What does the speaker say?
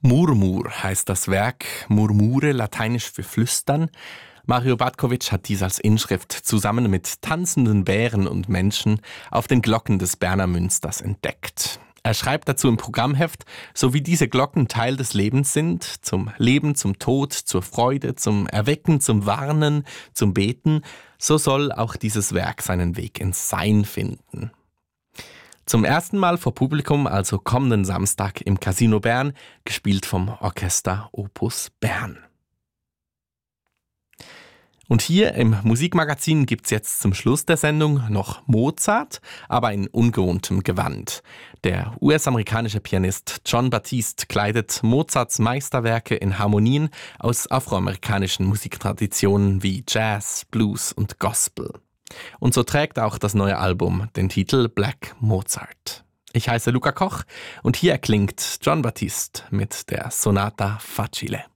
Murmur heißt das Werk, Murmure lateinisch für Flüstern. Mario Batkovic hat dies als Inschrift zusammen mit tanzenden Bären und Menschen auf den Glocken des Berner Münsters entdeckt. Er schreibt dazu im Programmheft, so wie diese Glocken Teil des Lebens sind, zum Leben, zum Tod, zur Freude, zum Erwecken, zum Warnen, zum Beten, so soll auch dieses Werk seinen Weg ins Sein finden. Zum ersten Mal vor Publikum, also kommenden Samstag im Casino Bern, gespielt vom Orchester Opus Bern. Und hier im Musikmagazin gibt's jetzt zum Schluss der Sendung noch Mozart, aber in ungewohntem Gewand. Der US-amerikanische Pianist Jon Batiste kleidet Mozarts Meisterwerke in Harmonien aus afroamerikanischen Musiktraditionen wie Jazz, Blues und Gospel. Und so trägt auch das neue Album den Titel Black Mozart. Ich heiße Luca Koch und hier erklingt Jon Batiste mit der Sonata Facile.